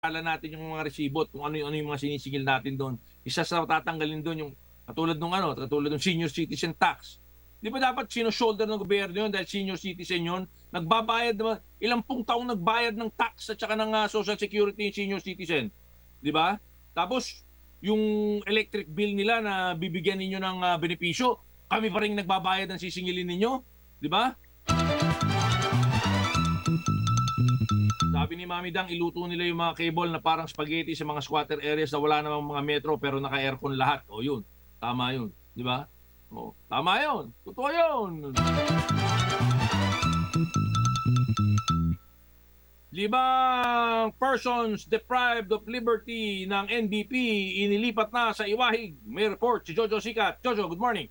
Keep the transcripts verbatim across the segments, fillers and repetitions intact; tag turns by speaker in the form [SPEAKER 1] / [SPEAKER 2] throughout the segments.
[SPEAKER 1] Ala natin yung mga resibo at kung ano yung, ano yung mga sinisingil natin doon. Isa sa tatanggalin doon yung katulad ng ano, katulad ng senior citizen tax. Di ba dapat sino-shoulder ng gobyerno yun dahil senior citizen yun? Nagbabayad naman, ilang pung taong nagbayad ng tax at saka ng uh, social security yung senior citizen. Di ba? Tapos, yung electric bill nila na bibigyan ninyo ng uh, benepisyo, kami pa rin nagbabayad ng sisingilin ninyo. Di ba? Sabi ni Mami Dang, iluto nila yung mga cable na parang spaghetti sa mga squatter areas na wala namang mga metro pero naka-aircon lahat. O yun, tama yun. Di ba? O, tama yun. Totoo yun. Libang persons deprived of liberty ng N B P inilipat na sa Iwahig. May report si Jojo Sikat. Jojo, good morning.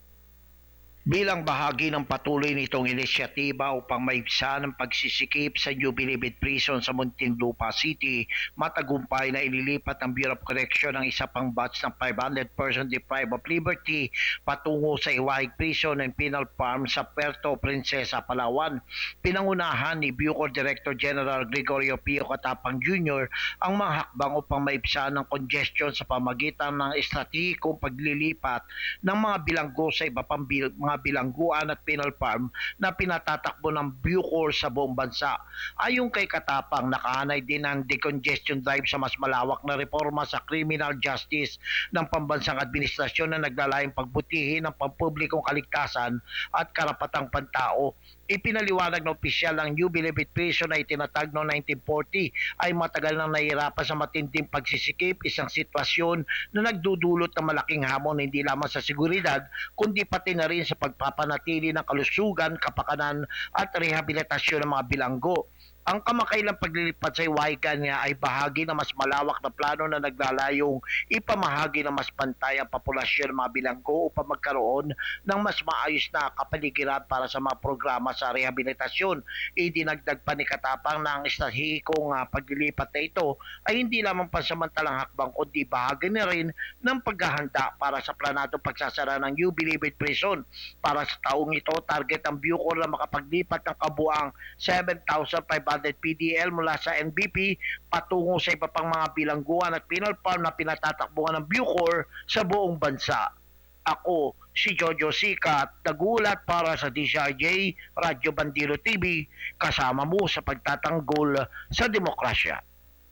[SPEAKER 2] Bilang bahagi ng patuloy nitong inisyatiba upang maibsan ang pagsisikip sa New Bilibid Prison sa Muntinlupa City, matagumpay na inilipat ng Bureau of Correction ng isa pang batch ng five hundred person deprived of liberty patungo sa Iwahig Prison and Penal Farm sa Puerto Princesa, Palawan. Pinangunahan ni Bucor Director General Gregorio Pio Katapang Junior ang mga hakbang upang maibsan ang congestion sa pamagitan ng estratehikong paglilipat ng mga bilanggo sa iba pang bil- mga bilangguan at penal farm na pinatatakbo ng Bucor sa buong bansa. Ayon kay Katapang, nakahanay din ang decongestion drive sa mas malawak na reforma sa criminal justice ng pambansang administrasyon na naglalayong pagbutihin ng pampublikong kaligtasan at karapatang pantao. Ipinaliwanag ng opisyal ng New Bilibid Prison na itinatag noong nineteen forty ay matagal nang nahihirapan sa matinding pagsisikip, isang sitwasyon na nagdudulot ng malaking hamon hindi lamang sa seguridad kundi pati na rin sa pagpapanatili ng kalusugan, kapakanan at rehabilitasyon ng mga bilanggo. Ang kamakailang paglilipat sa Iwaigan niya ay bahagi ng mas malawak na plano na naglalayong ipamahagi ng mas pantay ang populasyon ng mga bilanggo upang magkaroon ng mas maayos na kapaligiran para sa mga programa sa rehabilitasyon. Idinagdag pa ni Katapang na ang estratehikong uh, paglilipat na ito ay hindi lamang pansamantalang hakbang kundi bahagi na rin ng paghahanda para sa planadong pagsasara ng New Bilibid Prison. Para sa taong ito, target ang Bucor na makapaglipat ng kabuang seven thousand five hundred P D L mula sa N B P patungo sa iba pang mga bilangguan at penal farm na pinatatakbuhan ng Bucor sa buong bansa. Ako, si Jojo Sikat, nagulat para sa D C R J, Radyo Bandilo T V, kasama mo sa pagtatanggol sa demokrasya.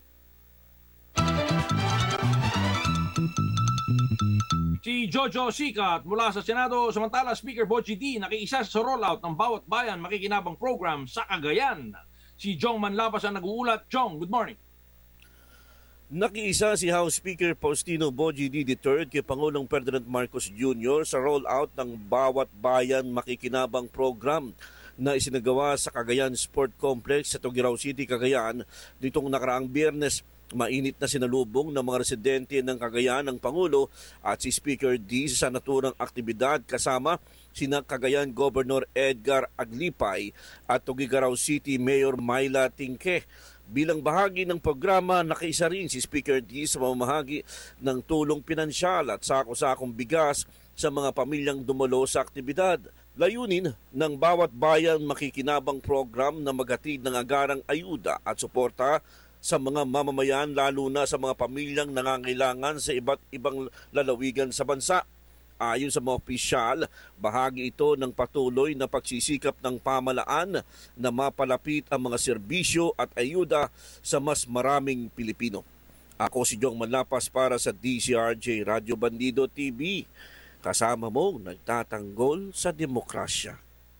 [SPEAKER 1] Si Jojo Sikat mula sa Senado, samantala Speaker Boji D nakiisa sa rollout ng Bawat Bayan Makikinabang Program sa Cagayan. Si Jong Manlapas ang nag-uulat. Jong, good morning.
[SPEAKER 3] Nakiisa si House Speaker Faustino Boji D. the third kay Pangulong Ferdinand Marcos Junior sa rollout ng Bawat Bayan Makikinabang Program na isinagawa sa Cagayan Sport Complex sa Tugigaraw City, Cagayan nitong nakaraang Biyernes. Mainit na sinalubong ng mga residente ng Cagayan ng Pangulo at si Speaker D sa naturang aktibidad kasama sina Cagayan Governor Edgar Aglipay at Tugigaraw City Mayor Myla Tingke. Bilang bahagi ng programa, nakiisa rin si Speaker D sa mamahagi ng tulong pinansyal at sako-sakong bigas sa mga pamilyang dumalo sa aktibidad. Layunin ng Bawat Bayan Makikinabang Program na maghatid ng agarang ayuda at suporta sa mga mamamayan lalo na sa mga pamilyang nangangailangan sa iba't ibang lalawigan sa bansa. Ayon sa mga opisyal, bahagi ito ng patuloy na pagsisikap ng pamalaan na mapalapit ang mga serbisyo at ayuda sa mas maraming Pilipino. Ako si Jong Manlapas para sa D C R J Radyo Bandido T V. Kasama mo nagtatanggol sa demokrasya.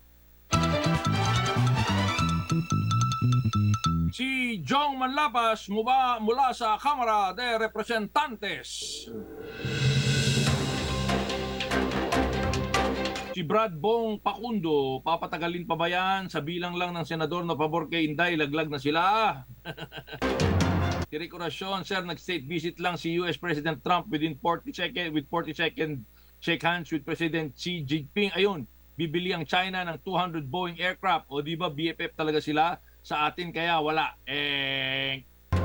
[SPEAKER 1] Si Jong Manlapas mula, mula sa Kamara de Representantes. Si Brad Bong Pacundo, papatagalin pa ba yan? Sa bilang lang ng senador na pabor kay Inday, laglag na sila. Si Recorasyon, sir, nag-state visit lang si U S President Trump within forty second, with forty second shake hands with President Xi Jinping. Ayun, bibili ang China ng two hundred Boeing aircraft. O di ba B F F talaga sila? Sa atin kaya wala. Eh,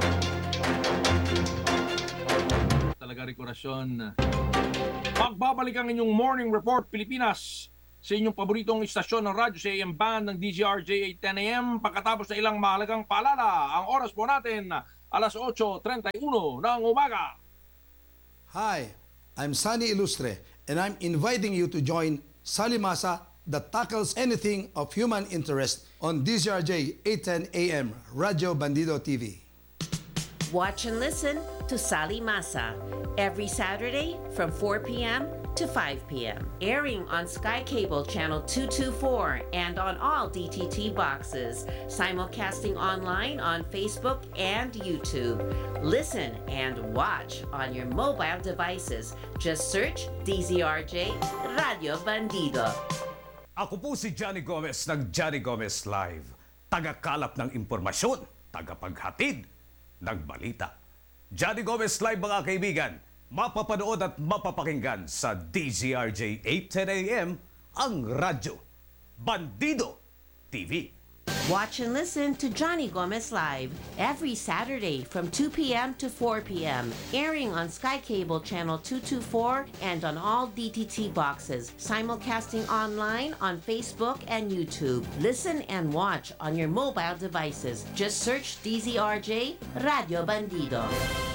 [SPEAKER 1] talaga Recorasyon. Pagbabalik ang inyong Morning Report Pilipinas sa inyong paboritong istasyon ng radyo sa A M band ng D Z R J eight ten A M pagkatapos na ilang mahalagang paalala. Ang oras po natin alas otso treinta y uno ng umaga.
[SPEAKER 4] Hi, I'm Sunny Ilustre, and I'm inviting you to join Salimasa that tackles anything of human interest on D Z R J eight ten A M, Radio Bandido T V.
[SPEAKER 5] Watch and listen to Sali Masa every Saturday from four p.m. to five p.m. Airing on Sky Cable Channel two twenty-four and on all D T T boxes. Simulcasting online on Facebook and YouTube. Listen and watch on your mobile devices. Just search D Z R J Radio Bandido.
[SPEAKER 6] Ako po si Johnny Gomez ng Johnny Gomez Live. Tagakalap ng impormasyon, tagapaghatid ng balita. Johnny Gomez Live mga kaibigan, mapapanood at mapapakinggan sa D Z R J eight ten A M ang radyo Bandido T V.
[SPEAKER 5] Watch and listen to Johnny Gomez Live every Saturday from two p.m. to four p.m. Airing on Sky Cable Channel two twenty-four and on all D T T boxes. Simulcasting online on Facebook and YouTube. Listen and watch on your mobile devices. Just search D Z R J Radio Bandido.